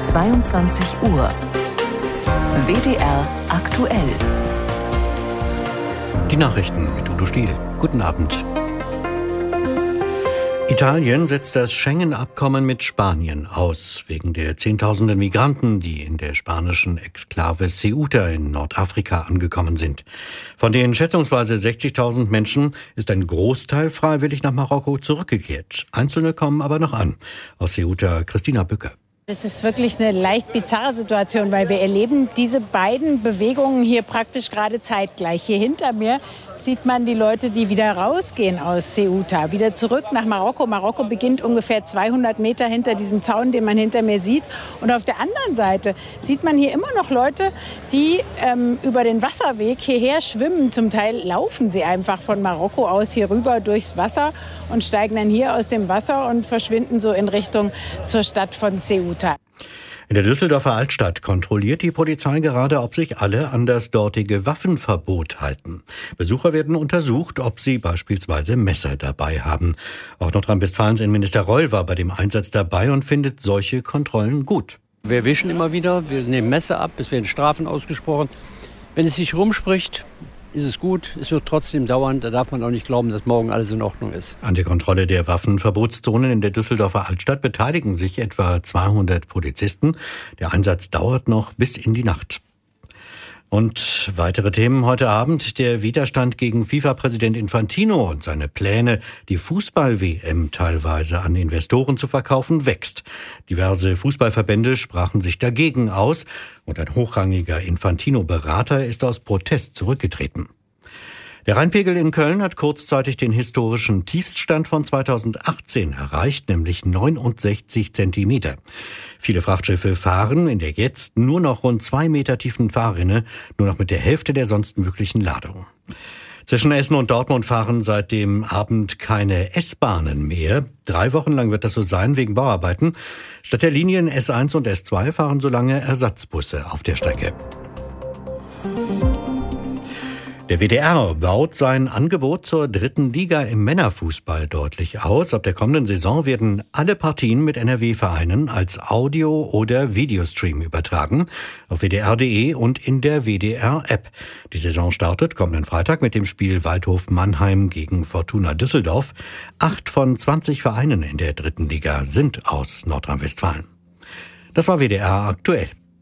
22 Uhr. WDR aktuell. Die Nachrichten mit Udo Stiel. Guten Abend. Italien setzt das Schengen-Abkommen mit Spanien aus, wegen der Zehntausenden Migranten, die in der spanischen Exklave Ceuta in Nordafrika angekommen sind. Von den schätzungsweise 60.000 Menschen ist ein Großteil freiwillig nach Marokko zurückgekehrt. Einzelne kommen aber noch an. Aus Ceuta Christina Bücker. Es ist wirklich eine leicht bizarre Situation, weil wir erleben diese beiden Bewegungen hier praktisch gerade zeitgleich. Hier hinter mir sieht man die Leute, die wieder rausgehen aus Ceuta, wieder zurück nach Marokko. Marokko beginnt ungefähr 200 Meter hinter diesem Zaun, den man hinter mir sieht. Und auf der anderen Seite sieht man hier immer noch Leute, die über den Wasserweg hierher schwimmen. Zum Teil laufen sie einfach von Marokko aus hier rüber durchs Wasser und steigen dann hier aus dem Wasser und verschwinden so in Richtung zur Stadt von Ceuta. In der Düsseldorfer Altstadt kontrolliert die Polizei gerade, ob sich alle an das dortige Waffenverbot halten. Besucher werden untersucht, ob sie beispielsweise Messer dabei haben. Auch Nordrhein-Westfalens Innenminister Reul war bei dem Einsatz dabei und findet solche Kontrollen gut. Wir erwischen immer wieder, wir nehmen Messer ab, es werden Strafen ausgesprochen. Wenn es sich rumspricht, ist es gut, es wird trotzdem dauern, da darf man auch nicht glauben, dass morgen alles in Ordnung ist. An der Kontrolle der Waffenverbotszonen in der Düsseldorfer Altstadt beteiligen sich etwa 200 Polizisten. Der Einsatz dauert noch bis in die Nacht. Und weitere Themen heute Abend. Der Widerstand gegen FIFA-Präsident Infantino und seine Pläne, die Fußball-WM teilweise an Investoren zu verkaufen, wächst. Diverse Fußballverbände sprachen sich dagegen aus und ein hochrangiger Infantino-Berater ist aus Protest zurückgetreten. Der Rheinpegel in Köln hat kurzzeitig den historischen Tiefststand von 2018 erreicht, nämlich 69 Zentimeter. Viele Frachtschiffe fahren in der jetzt nur noch rund 2 Meter tiefen Fahrrinne nur noch mit der Hälfte der sonst möglichen Ladung. Zwischen Essen und Dortmund fahren seit dem Abend keine S-Bahnen mehr. 3 Wochen lang wird das so sein wegen Bauarbeiten. Statt der Linien S1 und S2 fahren so lange Ersatzbusse auf der Strecke. Der WDR baut sein Angebot zur 3. Liga im Männerfußball deutlich aus. Ab der kommenden Saison werden alle Partien mit NRW-Vereinen als Audio- oder Videostream übertragen. Auf wdr.de und in der WDR-App. Die Saison startet kommenden Freitag mit dem Spiel Waldhof Mannheim gegen Fortuna Düsseldorf. 8 von 20 Vereinen in der 3. Liga sind aus Nordrhein-Westfalen. Das war WDR aktuell.